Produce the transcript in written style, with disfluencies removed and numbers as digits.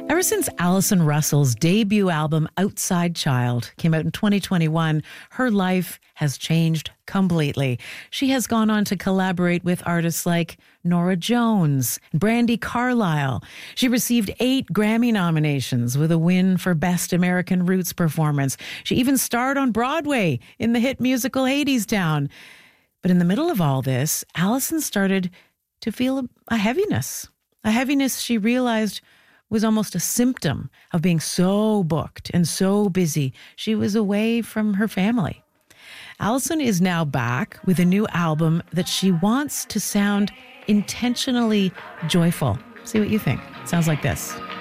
Ever since Alison Russell's debut album, Outside Child, came out in 2021, her life has changed completely. She has gone on to collaborate with artists like Norah Jones, Brandi Carlile. She received 8 Grammy nominations with a win for Best American Roots Performance. She even starred on Broadway in the hit musical Hadestown. But in the middle of all this, Alison started to feel a heaviness she realized was almost a symptom of being so booked and so busy. She was away from her family. Alison is now back with a new album that she wants to sound intentionally joyful. See what you think. Sounds like this.